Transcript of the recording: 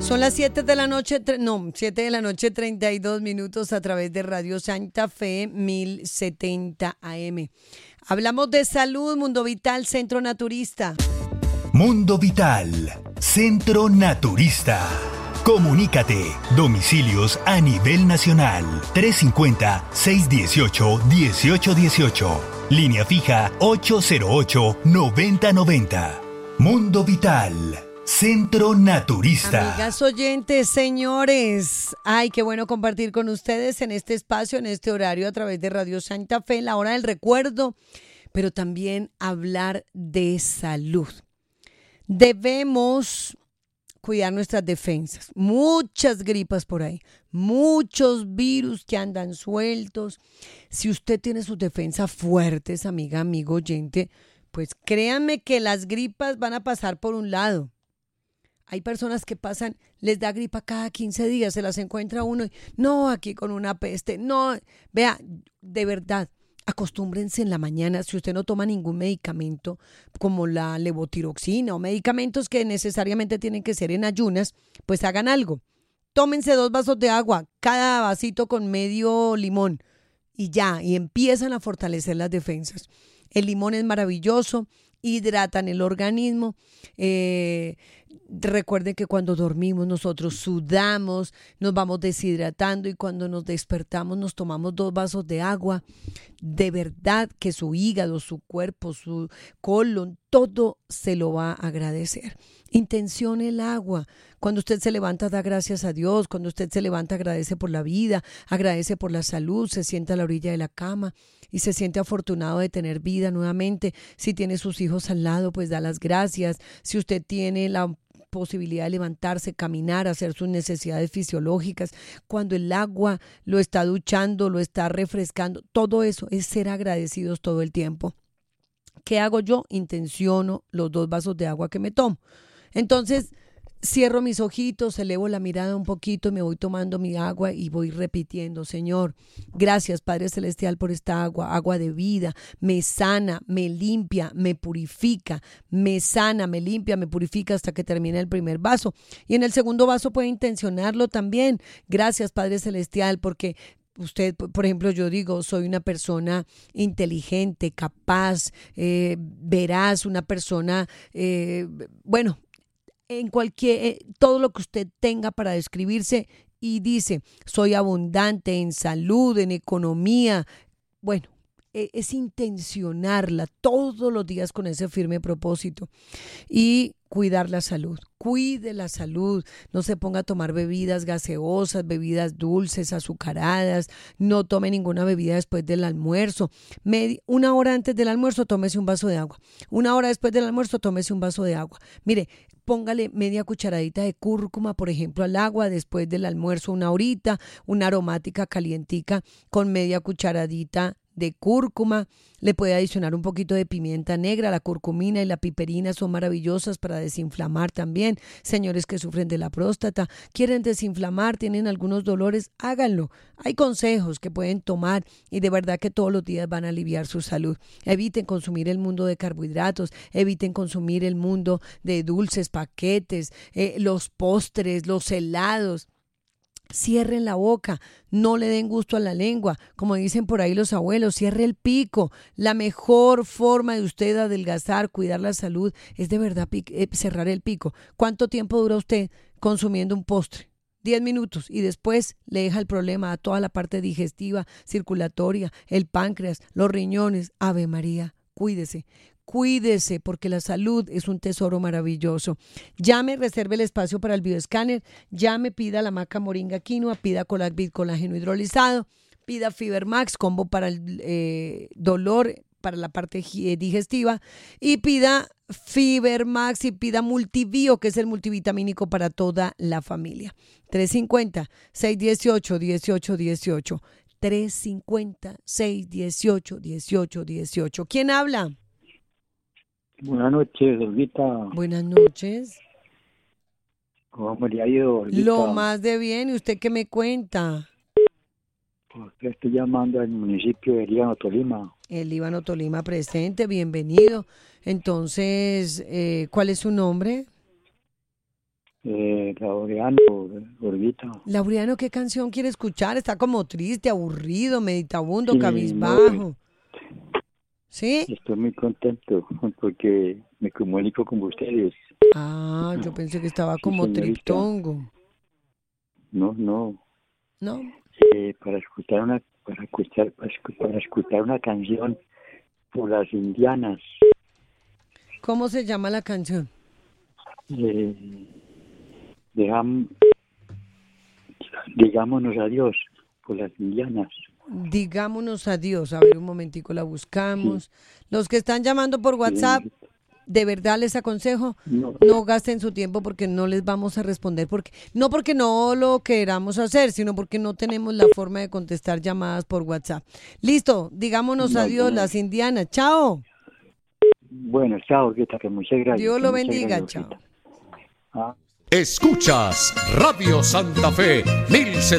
Son las 7 de la noche, 7 de la noche, 32 minutos a través de Radio Santa Fe 1070 AM. Hablamos de salud, Mundo Vital, Centro Naturista. Mundo Vital, Centro Naturista. Comunícate. Domicilios a nivel nacional. 350-618-1818. Línea fija 808-9090. Mundo Vital, Centro Naturista. Amigas oyentes, señores, ay, qué bueno compartir con ustedes en este espacio, en este horario a través de Radio Santa Fe, la hora del recuerdo, pero también hablar de salud. Debemos cuidar nuestras defensas. Muchas gripas por ahí, muchos virus que andan sueltos. Si usted tiene sus defensas fuertes, amiga, amigo, oyente, pues créanme que las gripas van a pasar por un lado. Hay personas que pasan, les da gripa cada 15 días, se las encuentra uno y no, aquí con una peste, no. Vea, de verdad, acostúmbrense en la mañana, si usted no toma ningún medicamento como la levotiroxina o medicamentos que necesariamente tienen que ser en ayunas, pues hagan algo. Tómense 2 vasos de agua, cada vasito con medio limón y ya, y empiezan a fortalecer las defensas. El limón es maravilloso, hidratan el organismo. Recuerden que cuando dormimos nosotros sudamos, nos vamos deshidratando y cuando nos despertamos nos tomamos 2 vasos de agua. De verdad que su hígado, su cuerpo, su colon, todo se lo va a agradecer. Intencione el agua. Cuando usted se levanta, da gracias a Dios. Cuando usted se levanta, agradece por la vida, agradece por la salud, se sienta a la orilla de la cama y se siente afortunado de tener vida nuevamente. Si tiene sus hijos al lado, pues da las gracias. Si usted tiene la posibilidad de levantarse, caminar, hacer sus necesidades fisiológicas, cuando el agua lo está duchando, lo está refrescando, todo eso es ser agradecidos todo el tiempo. ¿Qué hago yo? Intenciono los 2 vasos de agua que me tomo. Entonces, cierro mis ojitos, elevo la mirada un poquito, me voy tomando mi agua y voy repitiendo: Señor, gracias Padre Celestial por esta agua, agua de vida, me sana, me limpia, me purifica, me sana, me limpia, me purifica hasta que termine el primer vaso. Y en el segundo vaso puede intencionarlo también. Gracias Padre Celestial porque usted, por ejemplo, yo digo, soy una persona inteligente, capaz, veraz, una persona, bueno, en cualquier, todo lo que usted tenga para describirse y dice, soy abundante en salud, en economía. Bueno, es intencionarla todos los días con ese firme propósito y cuidar la salud. Cuide la salud, no se ponga a tomar bebidas gaseosas, bebidas dulces, azucaradas, no tome ninguna bebida después del almuerzo. 1 hora antes del almuerzo, tómese un vaso de agua. 1 hora después del almuerzo, tómese un vaso de agua. Mire, póngale media cucharadita de cúrcuma, por ejemplo, al agua después del almuerzo, 1 horita, una aromática calientica con media cucharadita de cúrcuma. Le puede adicionar un poquito de pimienta negra. La curcumina y la piperina son maravillosas para desinflamar también. Señores que sufren de la próstata, quieren desinflamar, tienen algunos dolores, háganlo. Hay consejos que pueden tomar y de verdad que todos los días van a aliviar su salud. Eviten consumir el mundo de carbohidratos, eviten consumir el mundo de dulces, paquetes, los postres, los helados. Cierren la boca, no le den gusto a la lengua, como dicen por ahí los abuelos, cierre el pico. La mejor forma de usted adelgazar, cuidar la salud, es de verdad cerrar el pico. ¿Cuánto tiempo dura usted consumiendo un postre? 10 minutos y después le deja el problema a toda la parte digestiva, circulatoria, el páncreas, los riñones. Ave María, cuídese. Cuídese porque la salud es un tesoro maravilloso. Llame, reserve el espacio para el bioescáner, llame, pida la maca moringa quinoa, pida Colacvit colágeno hidrolizado, pida Fibermax, combo para el dolor, para la parte digestiva, y pida Fibermax y pida Multivio, que es el multivitamínico para toda la familia. 350-618-1818. 350-618-1818. ¿Quién habla? Buenas noches, Olguita. Buenas noches. ¿Cómo le ha ido, Olguita? Lo más de bien. ¿Y usted qué me cuenta? Pues estoy llamando al municipio de Líbano, Tolima. El Líbano, Tolima presente. Bienvenido. Entonces, ¿cuál es su nombre? Laureano, Gordita. Laureano, ¿qué canción quiere escuchar? Está como triste, aburrido, meditabundo, Sí, cabizbajo. ¿Sí? Estoy muy contento porque me comunico con ustedes. Ah, yo pensé que estaba Sí, como señorita. triptongo. No, ¿No? para escuchar una canción por las indianas. ¿Cómo se llama la canción? Digámonos adiós por las indianas. Digámonos adiós. A ver, un momentico, la buscamos. Los que están llamando por WhatsApp, de verdad les aconsejo, No. no gasten su tiempo porque no les vamos a responder. No porque no lo queramos hacer, sino porque no tenemos la forma de contestar llamadas por WhatsApp. Listo, digámonos No, adiós, no. las indianas. Chao. Bueno, chao, Orquita, que muchas gracias. Dios que lo muchas bendiga. gracias, Chao. Orquita. Ah. Escuchas Radio Santa Fe 1070.